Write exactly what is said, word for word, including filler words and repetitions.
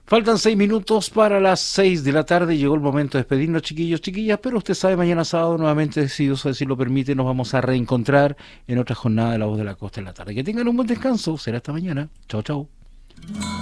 Faltan seis minutos para las seis de la tarde. Llegó el momento de despedirnos, chiquillos, chiquillas. Pero usted sabe, mañana sábado, nuevamente, si Dios así lo permite, nos vamos a reencontrar en otra jornada de La Voz de la Costa en la tarde. Que tengan un buen descanso. Será esta mañana. Chao, chao.